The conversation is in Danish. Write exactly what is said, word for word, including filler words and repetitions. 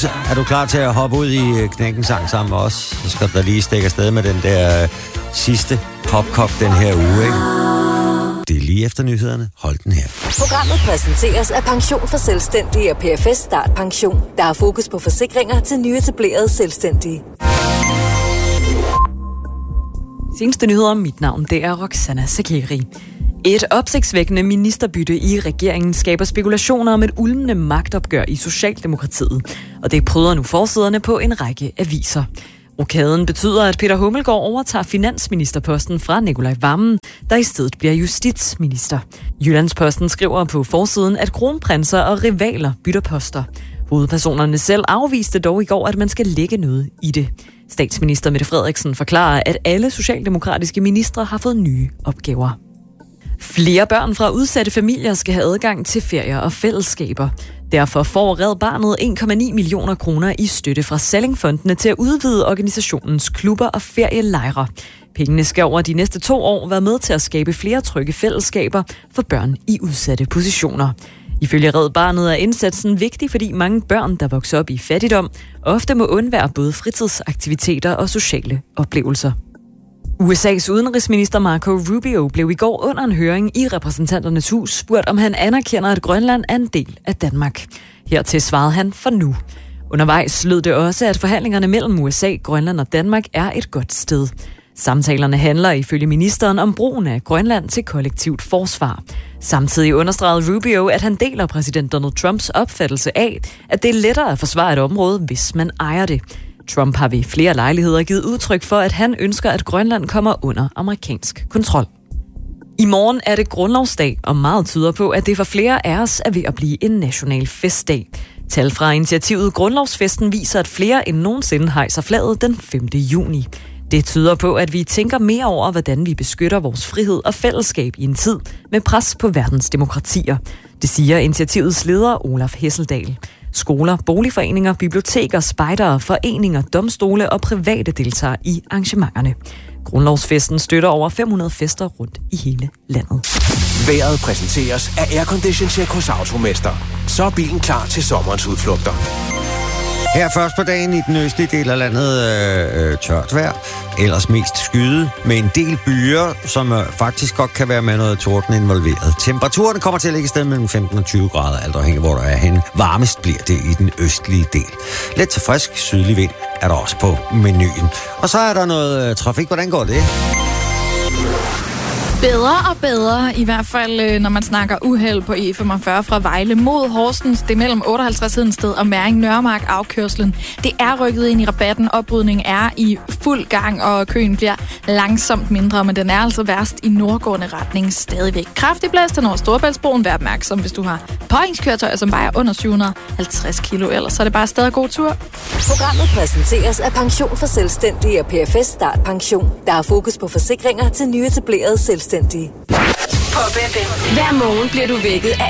Er du klar til at hoppe ud i knækkensang sammen med os? Så skal du da lige stikke afsted med den der sidste popkop den her uge, ikke? Det er lige efter nyhederne. Hold den her. Programmet præsenteres af Pension for Selvstændige og P F S Start Pension, der har fokus på forsikringer til nyetablerede selvstændige. Seneste nyheder. Mit navn, det er Roxana Sakeri. Et opsigtsvækkende ministerbytte i regeringen skaber spekulationer om et ulmende magtopgør i Socialdemokratiet. Og det prøver nu forsiderne på en række aviser. Rokaden betyder, at Peter Hummelgaard overtager finansministerposten fra Nicolai Wammen, der i stedet bliver justitsminister. Jyllandsposten skriver på forsiden, at kronprinser og rivaler bytter poster. Hovedpersonerne selv afviste dog i går, at man skal lægge noget i det. Statsminister Mette Frederiksen forklarer, at alle socialdemokratiske ministre har fået nye opgaver. Flere børn fra udsatte familier skal have adgang til ferier og fællesskaber. Derfor får Red Barnet en komma ni millioner kroner i støtte fra Sallingfondene til at udvide organisationens klubber og ferielejre. Pengene skal over de næste to år være med til at skabe flere trygge fællesskaber for børn i udsatte positioner. Ifølge Red Barnet er indsatsen vigtig, fordi mange børn, der vokser op i fattigdom, ofte må undvære både fritidsaktiviteter og sociale oplevelser. U S A's udenrigsminister Marco Rubio blev i går under en høring i repræsentanternes hus spurgt, om han anerkender, at Grønland er en del af Danmark. Hertil svarede han for nu. Undervejs lød det også, at forhandlingerne mellem U S A, Grønland og Danmark er et godt sted. Samtalerne handler ifølge ministeren om brugen af Grønland til kollektivt forsvar. Samtidig understregede Rubio, at han deler præsident Donald Trumps opfattelse af, at det er lettere at forsvare et område, hvis man ejer det. Trump har ved flere lejligheder givet udtryk for, at han ønsker, at Grønland kommer under amerikansk kontrol. I morgen er det grundlovsdag, og meget tyder på, at det for flere af os er ved at blive en national festdag. Tal fra initiativet Grundlovsfesten viser, at flere end nogensinde hejser flaget den femte juni. Det tyder på, at vi tænker mere over, hvordan vi beskytter vores frihed og fællesskab i en tid med pres på verdens demokratier. Det siger initiativets leder Olaf Hesseldal. Skoler, boligforeninger, biblioteker, spejdere, foreninger, domstole og private deltager i arrangementerne. Grundlovsfesten støtter over fem hundrede fester rundt i hele landet. Vejret præsenteres af Aircondition Check hos Automester. Så er bilen klar til sommerens udflugter. Her først på dagen i den østlige del af landet øh, tørt vejr, ellers mest skyde med en del byer, som øh, faktisk godt kan være med noget torden involveret. Temperaturen kommer til at ligge et sted mellem femten og tyve grader, alt afhængig hvor der er henne. Varmest bliver det i den østlige del. Let til frisk sydlig vind er der også på menuen. Og så er der noget øh, trafik. Hvordan går det? Bedre og bedre, i hvert fald når man snakker uheld på E femogfyrre fra Vejle mod Horsens. Det er mellem otteoghalvtreds Hedensted og Mæring Nørremark afkørslen. Det er rykket ind i rabatten. Oprydningen er i fuld gang, og køen bliver langsomt mindre, men den er altså værst i nordgående retning stadigvæk. Kraftig blæst over Storebæltsbroen. Vær opmærksom, hvis du har påhængskøretøjer, som vejer under syv hundrede og halvtreds kilo. Ellers så er det bare stadig god tur. Programmet præsenteres af Pension for Selvstændige og P F S Start Pension, der har fokus på forsikringer til nyetablerede selvstændige. Pop F M. Hver morgen bliver du vækket af